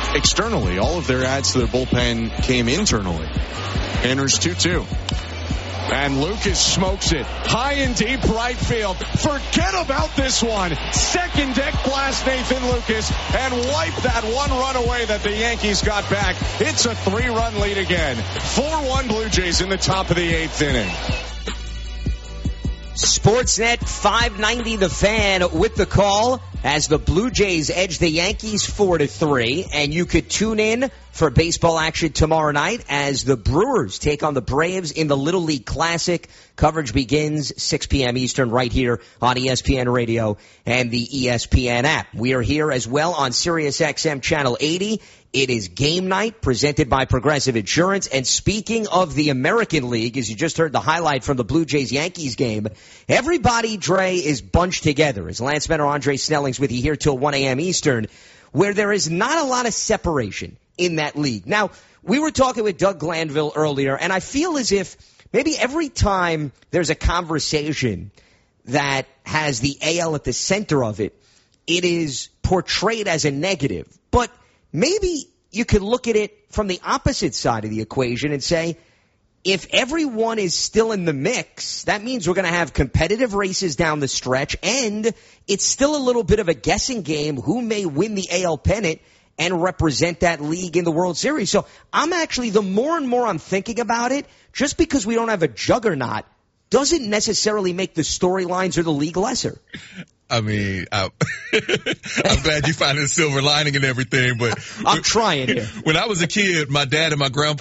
externally. All of their adds to their bullpen came internally. Enters 2-2. And Lucas smokes it. High and deep right field. Forget about this one. Second deck blast Nathan Lucas and wipe that one run away that the Yankees got back. It's a 3-run lead again. 4-1 Blue Jays in the top of the 8th inning. Sportsnet 590 The Fan with the call as the Blue Jays edge the Yankees 4-3. And you could tune in for baseball action tomorrow night as the Brewers take on the Braves in the Little League Classic. Coverage begins 6 p.m. Eastern right here on ESPN Radio and the ESPN app. We are here as well on Sirius XM Channel 80. It is game night presented by Progressive Insurance. And speaking of the American League, as you just heard the highlight from the Blue Jays-Yankees game, everybody, Dre, is bunched together. As Lance Mentor, Andre Snelling's with you here till 1 a.m. Eastern, where there is not a lot of separation in that league. Now, we were talking with Doug Glanville earlier, and I feel as if maybe every time there's a conversation that has the AL at the center of it, it is portrayed as a negative. But maybe you could look at it from the opposite side of the equation and say, if everyone is still in the mix, that means we're going to have competitive races down the stretch, and it's still a little bit of a guessing game who may win the AL pennant and represent that league in the World Series. So I'm actually, the more and more I'm thinking about it, just because we don't have a juggernaut doesn't necessarily make the storylines or the league lesser. I mean, I'm glad you found a silver lining and everything, but I'm trying here. When I was a kid, my dad and my grandpa